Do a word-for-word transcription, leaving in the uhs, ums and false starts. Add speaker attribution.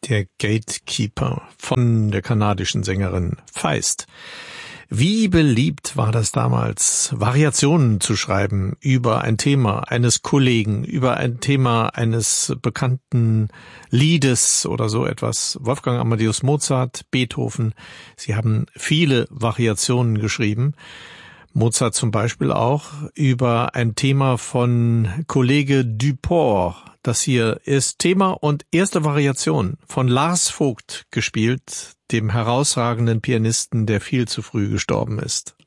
Speaker 1: Der Gatekeeper von der kanadischen Sängerin Feist. Wie beliebt war das damals, Variationen zu schreiben über ein Thema eines Kollegen, über ein Thema eines bekannten Liedes oder so etwas. Wolfgang Amadeus Mozart, Beethoven, sie haben viele Variationen geschrieben. Mozart zum Beispiel auch über ein Thema von Kollege Duport. Das hier ist Thema und erste Variation von Lars Vogt gespielt, dem herausragenden Pianisten, der viel zu früh gestorben ist.